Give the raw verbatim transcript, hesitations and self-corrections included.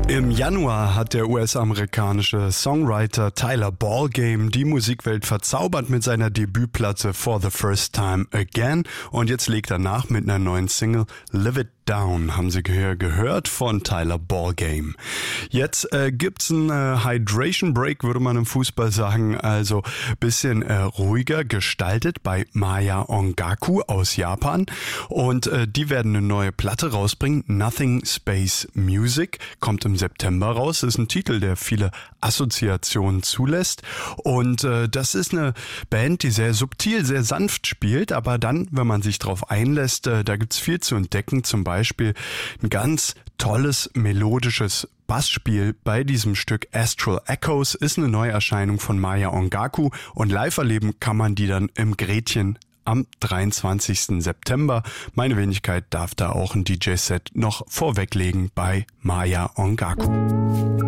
Im Januar hat der U S-amerikanische Songwriter Tyler Ballgame die Musikwelt verzaubert mit seiner Debütplatte For the First Time Again und jetzt legt er nach mit einer neuen Single Live It Down, haben Sie ge- gehört von Tyler Ballgame. Jetzt äh, gibt's einen äh, Hydration Break, würde man im Fußball sagen, also bisschen äh, ruhiger gestaltet bei Maya Ongaku aus Japan und äh, die werden eine neue Platte rausbringen, Nothing Space Music, kommt im September raus, ist ein Titel, der viele Assoziationen zulässt und äh, das ist eine Band, die sehr subtil, sehr sanft spielt, aber dann, wenn man sich drauf einlässt, äh, da gibt's viel zu entdecken, zum Beispiel Beispiel ein ganz tolles melodisches Bassspiel bei diesem Stück Astral Echoes, ist eine Neuerscheinung von Maya Ongaku und live erleben kann man die dann im Gretchen am dreiundzwanzigsten September. Meine Wenigkeit darf da auch ein D J-Set noch vorweglegen bei Maya Ongaku.